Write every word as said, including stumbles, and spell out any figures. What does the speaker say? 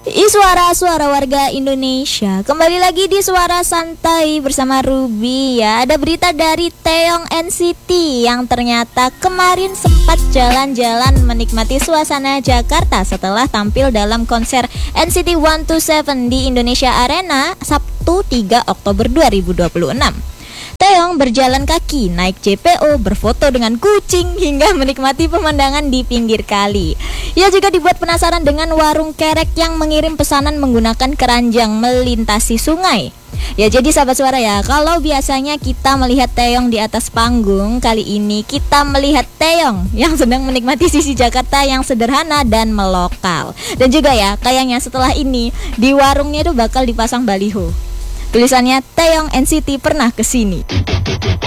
I suara-suara warga Indonesia. Kembali lagi di Suara Santai bersama Ruby ya. Ada berita dari Taeyong N C T yang ternyata kemarin sempat jalan-jalan menikmati suasana Jakarta setelah tampil dalam konser N C T seratus dua puluh tujuh di Indonesia Arena Sabtu tiga Oktober dua ribu dua puluh enam. Taeyong berjalan kaki, naik J P O, berfoto dengan kucing, hingga menikmati pemandangan di pinggir kali. Ia juga dibuat penasaran dengan warung kerek yang mengirim pesanan menggunakan keranjang melintasi sungai. Ya jadi sahabat suara ya, kalau biasanya kita melihat Taeyong di atas panggung, kali ini kita melihat Taeyong yang sedang menikmati sisi Jakarta yang sederhana dan melokal. Dan juga ya, kayaknya setelah ini di warungnya itu bakal dipasang baliho tulisannya Taeyong N C T pernah kesini.